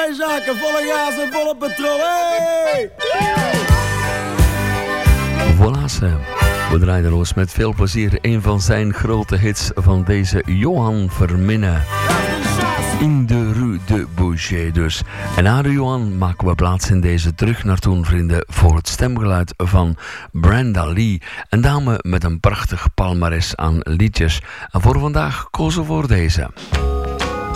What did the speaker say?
Hey Jacques, volle gas en volle petrol, hey! Voilà, Sam. We draaien ons met veel plezier een van zijn grote hits van deze Johan Verminne. In de Rue de Boucher dus. En na de Johan maken we plaats in deze Terug naar Toen, vrienden, voor het stemgeluid van Brenda Lee. Een dame met een prachtig palmares aan liedjes. En voor vandaag kozen we voor deze.